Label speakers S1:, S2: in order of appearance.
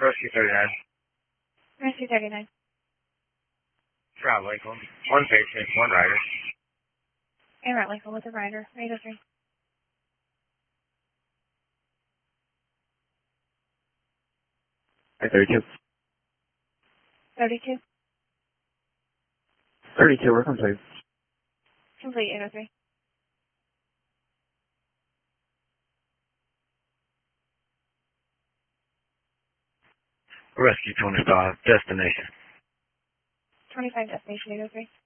S1: Rescue 39.
S2: Rescue 39.
S1: Route Lakeland. One patient, one rider.
S2: And Route Lakeland with a rider. 803.
S3: Hi, 32.
S2: 32.
S3: 32, we're complete.
S2: Complete 803.
S1: Rescue 25. Destination.
S2: 25 destination 803.